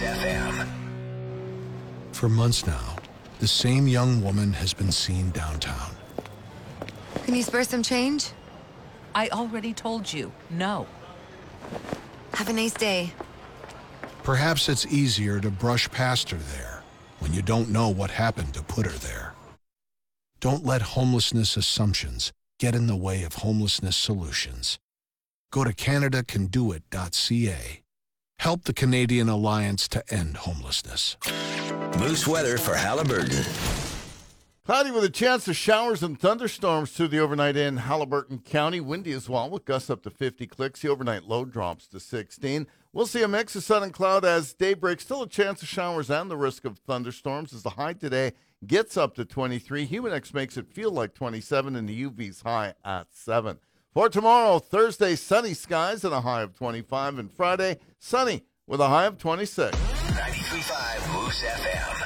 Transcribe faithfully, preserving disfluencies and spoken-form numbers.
F M. For months now, the same young woman has been seen downtown. Can you spare some change? I already told you, no. Have a nice day. Perhaps it's easier to brush past her there when you don't know what happened to put her there. Don't let homelessness assumptions get in the way of homelessness solutions. Go to Canada Can Do It dot C A. Help the Canadian Alliance to End Homelessness. Moose weather for Halliburton. Cloudy with a chance of showers and thunderstorms through the overnight in Halliburton County. Windy as well with gusts up to fifty clicks. The overnight low drops to sixteen. We'll see a mix of sun and cloud as day breaks. Still a chance of showers and the risk of thunderstorms as the high today gets up to twenty-three. Humidex makes it feel like twenty-seven and the U V's high at seven. For tomorrow, Thursday, sunny skies and a high of twenty-five. And Friday, sunny with a high of twenty-six. ninety-three point five Moose F M.